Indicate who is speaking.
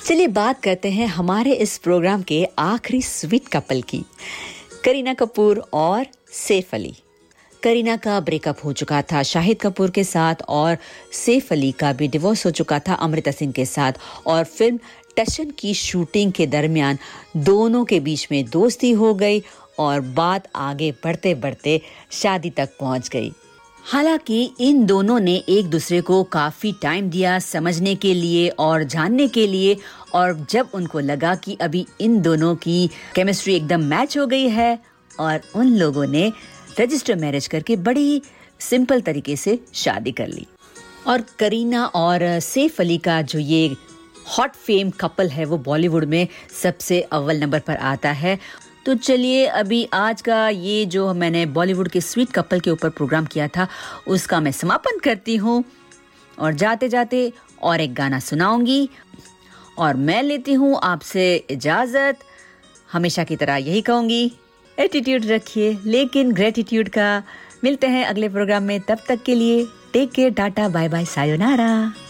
Speaker 1: चलिए बात करते हैं हमारे इस प्रोग्राम के आखिरी स्वीट कपल की, करीना कपूर और सैफ अली। करीना का ब्रेकअप हो चुका था शाहिद कपूर के साथ और सैफ अली का भी डिवोर्स हो चुका था अमृता सिंह के साथ। और फिल्म टशन की शूटिंग के दरमियान दोनों के बीच में दोस्ती हो गई और बात आगे बढ़ते बढ़ते शादी तक पहुंच गई। हालांकि इन दोनों ने एक दूसरे को काफ़ी टाइम दिया समझने के लिए और जानने के लिए, और जब उनको लगा कि अभी इन दोनों की केमिस्ट्री एकदम मैच हो गई है और उन लोगों ने रजिस्टर मैरिज करके बड़ी सिंपल तरीके से शादी कर ली। और करीना और सैफ अली का जो ये हॉट फेम कपल है वो बॉलीवुड में सबसे अव्वल नंबर पर आता है। तो चलिए अभी आज का ये जो मैंने बॉलीवुड के स्वीट कपल के ऊपर प्रोग्राम किया था उसका मैं समापन करती हूँ और जाते जाते और एक गाना सुनाऊंगी और मैं लेती हूँ आपसे इजाज़त। हमेशा की तरह यही कहूँगी, एटीट्यूड रखिए लेकिन ग्रेटिट्यूड का। मिलते हैं अगले प्रोग्राम में, तब तक के लिए take care, Tata, bye bye, sayonara.